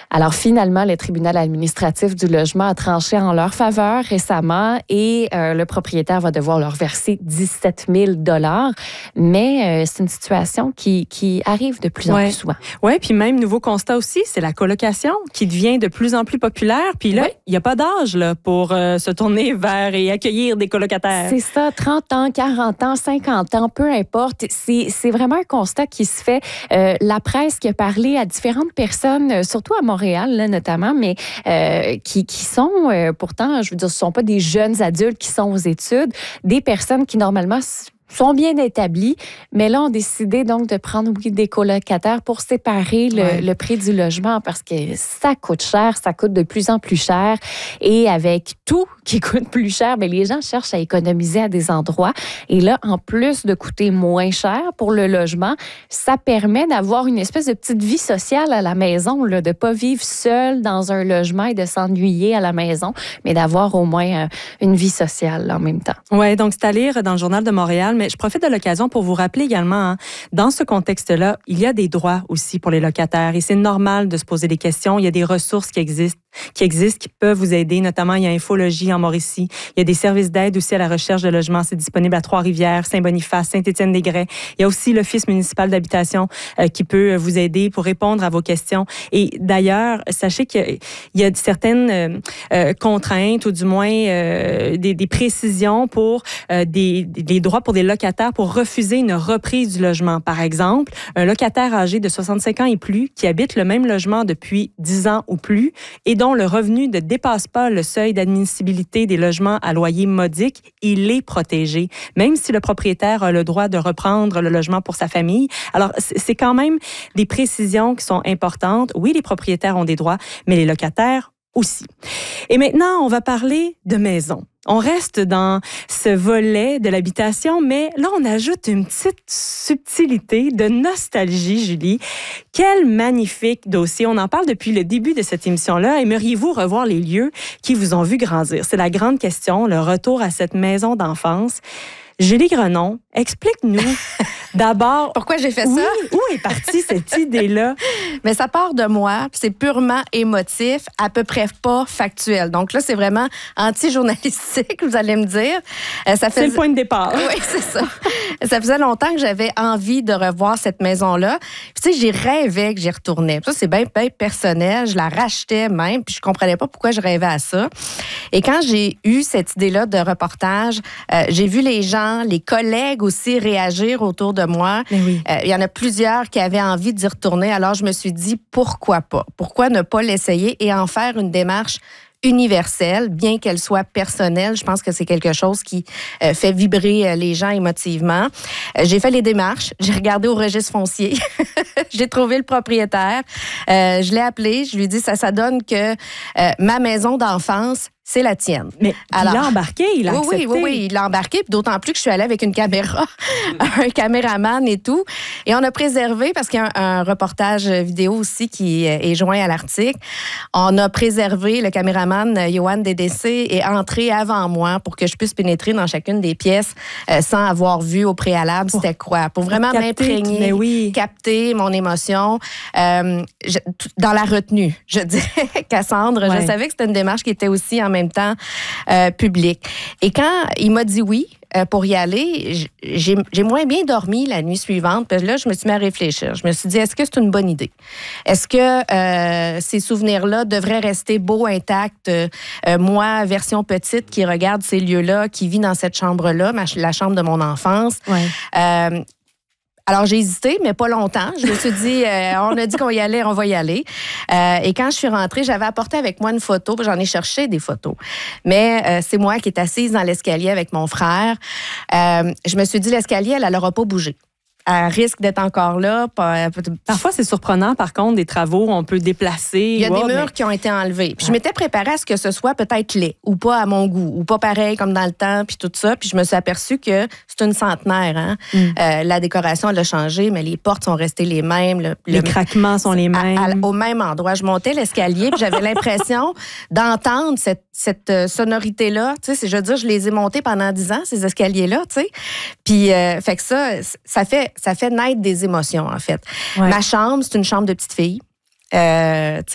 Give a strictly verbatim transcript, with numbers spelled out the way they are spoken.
Alors finalement, le tribunal administratif du logement a tranché en leur faveur récemment et euh, le propriétaire va devoir leur verser dix-sept mille dollars. Mais euh, c'est une situation qui, qui arrive de plus en ouais. plus souvent. Oui, puis même nouveau constat aussi, c'est la colocation qui devient de plus en plus populaire. Puis là, il oui. n'y a pas d'âge là, pour euh, se tourner vers et accueillir des colocataires. C'est ça, trente ans, quarante ans, cinquante ans, peu importe. C'est, c'est vraiment un constat qui se fait. Euh, la presse qui a parlé à différentes personnes, surtout à Montréal là, notamment, mais euh, qui, qui sont euh, pourtant, je veux dire, ce ne sont pas des jeunes adultes qui sont aux études, des personnes qui normalement sont bien établis, mais là, on a décidé donc de prendre, oui, des colocataires pour séparer le, ouais. le prix du logement parce que ça coûte cher, ça coûte de plus en plus cher. Et avec tout qui coûte plus cher, bien, les gens cherchent à économiser à des endroits. Et là, en plus de coûter moins cher pour le logement, ça permet d'avoir une espèce de petite vie sociale à la maison, là, de ne pas vivre seul dans un logement et de s'ennuyer à la maison, mais d'avoir au moins euh, une vie sociale là, en même temps. Oui, donc c'est à lire dans le Journal de Montréal. Mais je profite de l'occasion pour vous rappeler également, hein, dans ce contexte-là, il y a des droits aussi pour les locataires et c'est normal de se poser des questions. Il y a des ressources qui existent, qui existent, qui peuvent vous aider. Notamment, il y a Infologie en Mauricie. Il y a des services d'aide aussi à la recherche de logement. C'est disponible à Trois-Rivières, Saint-Boniface, Saint-Étienne-des-Grès. Il y a aussi l'Office municipal d'habitation euh, qui peut vous aider pour répondre à vos questions. Et d'ailleurs, sachez qu'il y a certaines euh, euh, contraintes ou du moins euh, des, des précisions pour euh, des, des droits pour des locataires pour refuser une reprise du logement. Par exemple, un locataire âgé de soixante-cinq ans et plus qui habite le même logement depuis dix ans ou plus et dont le revenu ne dépasse pas le seuil d'admissibilité des logements à loyer modique, il est protégé, même si le propriétaire a le droit de reprendre le logement pour sa famille. Alors, c'est quand même des précisions qui sont importantes. Oui, les propriétaires ont des droits, mais les locataires aussi. Et maintenant, on va parler de maisons. On reste dans ce volet de l'habitation, mais là, on ajoute une petite subtilité de nostalgie, Julie. Quel magnifique dossier. On en parle depuis le début de cette émission-là. Aimeriez-vous revoir les lieux qui vous ont vu grandir? C'est la grande question, le retour à cette maison d'enfance. Julie Grenon, explique-nous d'abord... Pourquoi j'ai fait oui, ça? Où est partie cette idée-là? Mais ça part de moi, c'est purement émotif, à peu près pas factuel. Donc là, c'est vraiment anti-journalistique, vous allez me dire. Euh, ça fait... C'est le point de départ. Oui, c'est ça. Ça faisait longtemps que j'avais envie de revoir cette maison-là. Tu sais, j'y rêvais que j'y retournais. Ça, c'est bien, bien personnel. Je la rachetais même, puis je comprenais pas pourquoi je rêvais à ça. Et quand j'ai eu cette idée-là de reportage, euh, j'ai vu les gens, les collègues aussi réagir autour de moi. Oui. Euh, il y en a plusieurs qui avaient envie d'y retourner. Alors, je me suis dit, pourquoi pas? Pourquoi ne pas l'essayer et en faire une démarche universelle, bien qu'elle soit personnelle. Je pense que c'est quelque chose qui euh, fait vibrer euh, les gens émotivement. Euh, j'ai fait les démarches. J'ai regardé au registre foncier. J'ai trouvé le propriétaire. Euh, je l'ai appelé. Je lui ai dit, ça, ça donne que euh, ma maison d'enfance, c'est la tienne. Mais alors, il l'a embarqué, il a oui, accepté. Oui, oui, oui, il l'a embarqué, d'autant plus que je suis allée avec une caméra, un caméraman et tout. Et on a préservé, parce qu'il y a un, un reportage vidéo aussi qui est joint à l'article, on a préservé, le caméraman Johan Dédécé est entré avant moi pour que je puisse pénétrer dans chacune des pièces euh, sans avoir vu au préalable c'était quoi. Pour vraiment capter, m'imprégner, oui. capter mon émotion euh, je, dans la retenue, je dirais, Cassandre. Ouais. Je savais que c'était une démarche qui était aussi en même temps euh, public. Et quand il m'a dit oui euh, pour y aller, j'ai, j'ai moins bien dormi la nuit suivante. Puis là, je me suis mis à réfléchir. Je me suis dit, est-ce que c'est une bonne idée? Est-ce que euh, ces souvenirs-là devraient rester beaux, intacts? Euh, moi, version petite, qui regarde ces lieux-là, qui vit dans cette chambre-là, ma, la chambre de mon enfance. Ouais. Euh, Alors, j'ai hésité, mais pas longtemps. Je me suis dit, euh, on a dit qu'on y allait, on va y aller. Euh, et quand je suis rentrée, j'avais apporté avec moi une photo. J'en ai cherché des photos. Mais euh, c'est moi qui est assise dans l'escalier avec mon frère. Euh, je me suis dit, l'escalier, elle n'aura pas bougé. Elle risque d'être encore là. Parfois, c'est surprenant, par contre, des travaux, on peut déplacer. Il y a wow, des murs mais... qui ont été enlevés. Puis ouais. Je m'étais préparée à ce que ce soit peut-être laid ou pas à mon goût ou pas pareil comme dans le temps, puis tout ça. Puis je me suis aperçue que c'est une centenaire. Hein? Mm. Euh, la décoration, elle a changé, mais les portes sont restées les mêmes. Le, les le, craquements sont les mêmes. À, à, au même endroit. Je montais l'escalier, puis j'avais l'impression d'entendre cette, cette sonorité-là. Tu sais, je veux dire, je les ai montés pendant dix ans, ces escaliers-là, tu sais. Puis, euh, fait que ça, ça fait... ça fait naître des émotions, en fait. Ouais. Ma chambre, c'est une chambre de petite fille. Euh,